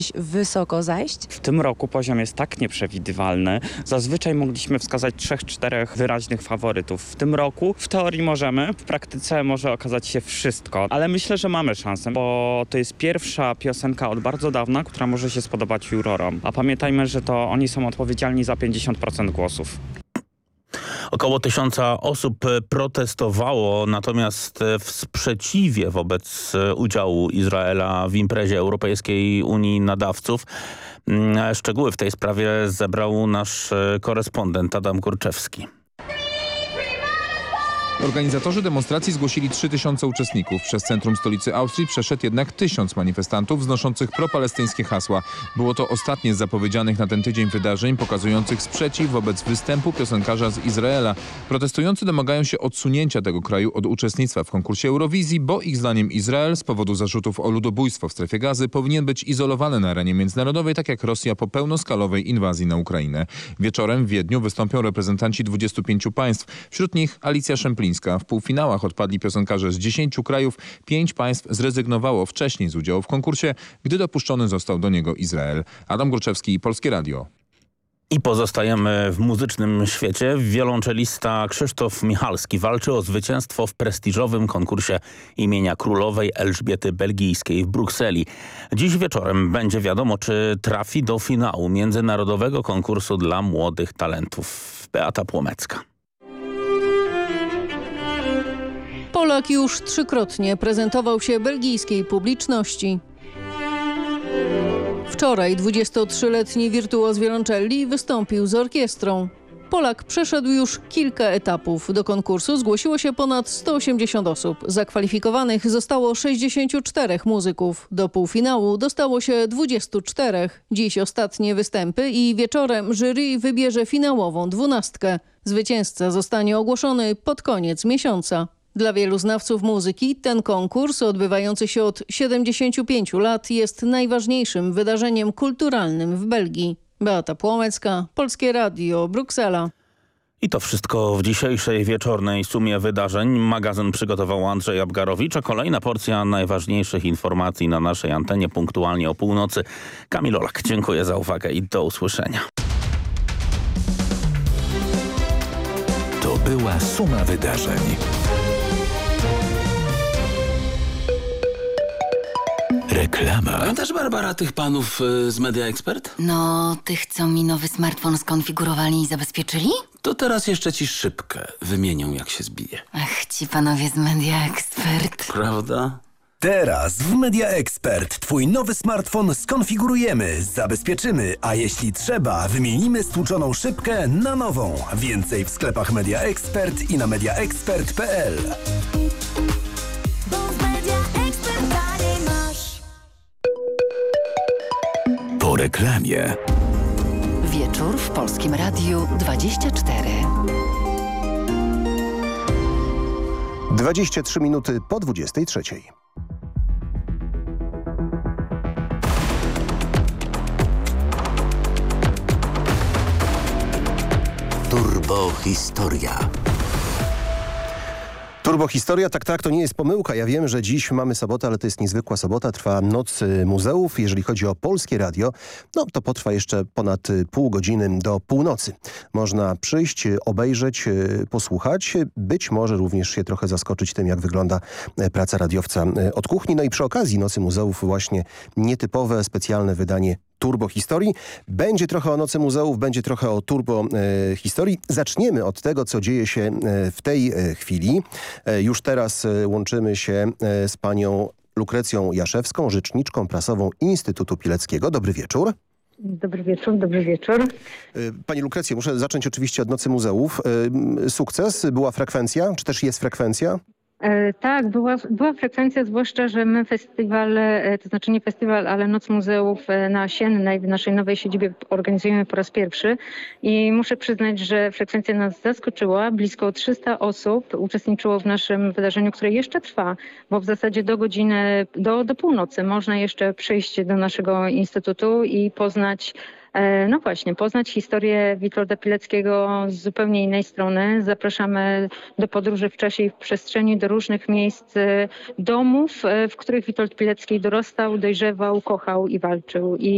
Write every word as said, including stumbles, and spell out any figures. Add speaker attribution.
Speaker 1: wysoko zajść?
Speaker 2: W tym roku poziom jest tak nieprzewidywalny. Zazwyczaj mogliśmy wskazać trzech, czterech wyraźnych faworytów. W tym roku w teorii możemy, w praktyce może okazać się wszystko, ale myślę, że mamy szansę, bo to jest pierwsza piosenka od bardzo dawna, która może się spodobać jurorom. A pamiętajmy, że to oni są odpowiedzialni za pięćdziesiąt procent głosów.
Speaker 3: Około tysiąca osób protestowało, natomiast w sprzeciwie wobec udziału Izraela w imprezie Europejskiej Unii Nadawców. Szczegóły w tej sprawie zebrał nasz korespondent Adam Kurczewski.
Speaker 4: Organizatorzy demonstracji zgłosili trzy tysiące uczestników. Przez centrum stolicy Austrii przeszedł jednak tysiąc manifestantów wznoszących propalestyńskie hasła. Było to ostatnie z zapowiedzianych na ten tydzień wydarzeń pokazujących sprzeciw wobec występu piosenkarza z Izraela. Protestujący domagają się odsunięcia tego kraju od uczestnictwa w konkursie Eurowizji, bo ich zdaniem Izrael z powodu zarzutów o ludobójstwo w strefie Gazy powinien być izolowany na arenie międzynarodowej, tak jak Rosja po pełnoskalowej inwazji na Ukrainę. Wieczorem w Wiedniu wystąpią reprezentanci dwudziestu pięciu państw. Wśród nich Alicja Szemplińska. W półfinałach odpadli piosenkarze z dziesięciu krajów. Pięć państw zrezygnowało wcześniej z udziału w konkursie, gdy dopuszczony został do niego Izrael. Adam Górczewski, Polskie Radio.
Speaker 3: I pozostajemy w muzycznym świecie. Wiolonczelista Krzysztof Michalski walczy o zwycięstwo w prestiżowym konkursie imienia królowej Elżbiety Belgijskiej w Brukseli. Dziś wieczorem będzie wiadomo, czy trafi do finału międzynarodowego konkursu dla młodych talentów. Beata Płomecka.
Speaker 5: Polak już trzykrotnie prezentował się belgijskiej publiczności. Wczoraj dwudziestotrzyletni wirtuoz wioloncelli wystąpił z orkiestrą. Polak przeszedł już kilka etapów. Do konkursu zgłosiło się ponad sto osiemdziesiąt osób. Zakwalifikowanych zostało sześćdziesięciu czterech muzyków. Do półfinału dostało się dwudziestu czterech. Dziś ostatnie występy i wieczorem jury wybierze finałową dwunastkę. Zwycięzca zostanie ogłoszony pod koniec miesiąca. Dla wielu znawców muzyki ten konkurs, odbywający się od siedemdziesięciu pięciu lat, jest najważniejszym wydarzeniem kulturalnym w Belgii. Beata Płomecka, Polskie Radio, Bruksela.
Speaker 3: I to wszystko w dzisiejszej wieczornej sumie wydarzeń. Magazyn przygotował Andrzej Abgarowicz, a kolejna porcja najważniejszych informacji na naszej antenie punktualnie o północy. Kamil Olak, dziękuję za uwagę i do usłyszenia.
Speaker 6: To była suma wydarzeń. Reklama.
Speaker 7: Pamiętasz, Barbara, tych panów y, z Media Expert?
Speaker 8: No, tych, co mi nowy smartfon skonfigurowali i zabezpieczyli?
Speaker 7: To teraz jeszcze ci szybkę wymienią, jak się zbije.
Speaker 8: Ach, ci panowie z Media Expert.
Speaker 7: Prawda?
Speaker 6: Teraz w Media Expert twój nowy smartfon skonfigurujemy, zabezpieczymy, a jeśli trzeba, wymienimy stłuczoną szybkę na nową. Więcej w sklepach Media Expert i na media expert kropka p l. Po reklamie.
Speaker 8: Wieczór w Polskim Radiu dwadzieścia cztery.
Speaker 9: dwadzieścia trzy minuty po dwudziestej trzeciej.
Speaker 6: Turbohistoria.
Speaker 9: Turbohistoria, tak, tak, to nie jest pomyłka. Ja wiem, że dziś mamy sobotę, ale to jest niezwykła sobota. Trwa Noc Muzeów. Jeżeli chodzi o Polskie Radio, no to potrwa jeszcze ponad pół godziny do północy. Można przyjść, obejrzeć, posłuchać, być może również się trochę zaskoczyć tym, jak wygląda praca radiowca od kuchni. No i przy okazji Nocy Muzeów właśnie nietypowe, specjalne wydanie Turbohistorii. Będzie trochę o Nocy Muzeów, będzie trochę o turbohistorii. Zaczniemy od tego, co dzieje się w tej chwili. Już teraz łączymy się z panią Lukrecją Jaszewską, rzeczniczką prasową Instytutu Pileckiego. Dobry wieczór.
Speaker 10: Dobry wieczór, dobry wieczór.
Speaker 9: Pani Lukrecjo, muszę zacząć oczywiście od Nocy Muzeów. Sukces? Była frekwencja? Czy też jest frekwencja?
Speaker 10: E, tak, była, była frekwencja, zwłaszcza, że my festiwal, e, to znaczy nie festiwal, ale Noc Muzeów e, na Siennej, w naszej nowej siedzibie organizujemy po raz pierwszy i muszę przyznać, że frekwencja nas zaskoczyła. Blisko trzysta osób uczestniczyło w naszym wydarzeniu, które jeszcze trwa, bo w zasadzie do godziny, do, do północy można jeszcze przyjść do naszego instytutu i poznać No właśnie, poznać historię Witolda Pileckiego z zupełnie innej strony. Zapraszamy do podróży w czasie i w przestrzeni, do różnych miejsc, domów, w których Witold Pilecki dorastał, dojrzewał, kochał i walczył. I